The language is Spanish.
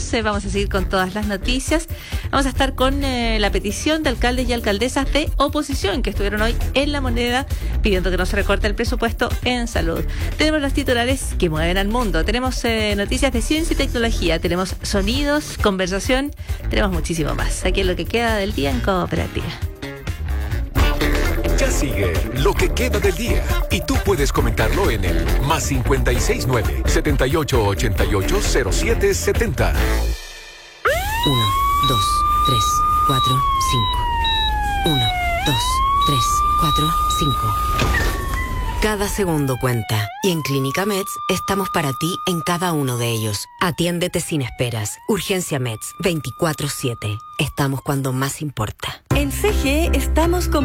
11 vamos a seguir con todas las noticias. Vamos a estar con la petición de alcaldes y alcaldesas de oposición que estuvieron hoy en La Moneda pidiendo que no se recorte el presupuesto en salud. Tenemos los titulares que mueven al mundo. Tenemos noticias de ciencia y tecnología. Tenemos sonidos, conversación. Tenemos muchísimo más. Aquí es lo que queda del día en Cooperativa. Ya sigue lo que queda del día y tú puedes comentarlo en el +569 78880770. 1, 2, 3, 4, 5. 1, 2, 3, 4, 5. Cada segundo cuenta y en Clínica Meds estamos para ti en cada uno de ellos. Atiéndete sin esperas. Urgencia Meds 24/7. Estamos cuando más importa. En CGE estamos con